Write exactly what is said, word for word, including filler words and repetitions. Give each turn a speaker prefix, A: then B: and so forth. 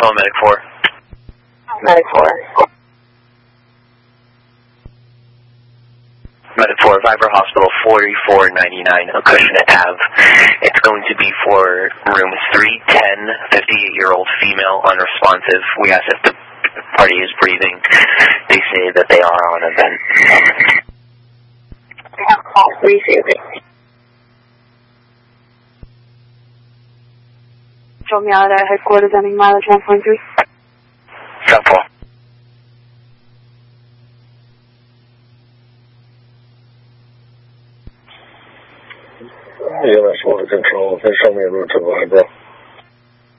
A: Nashville, Medic four.
B: Medic four.
A: Medic four, Viber Hospital forty-four ninety-nine, Acushnet Avenue. It's going to be for room three ten, fifty-eight-year-old female, unresponsive. We asked if the party is breathing. They say that they are on a vent.
B: I have call three zero. Show me out at headquarters ending mileage one point three.
A: ten four.
C: E M S water control, they show me a route to Vibro.